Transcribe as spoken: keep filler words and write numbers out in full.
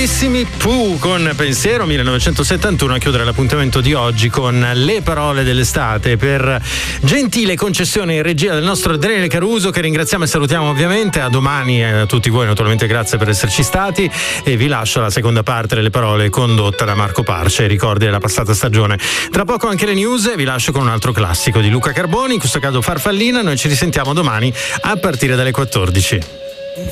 bravissimi, Pooh con Pensiero millenovecentosettantuno a chiudere l'appuntamento di oggi con le parole dell'estate per gentile concessione in regia del nostro Daniele Caruso, che ringraziamo e salutiamo ovviamente. A domani, e a tutti voi naturalmente grazie per esserci stati, e vi lascio la seconda parte delle parole condotta da Marco Parce, ricordi della passata stagione. Tra poco anche le news, e vi lascio con un altro classico di Luca Carboni, in questo caso Farfallina. Noi ci risentiamo domani a partire dalle quattordici.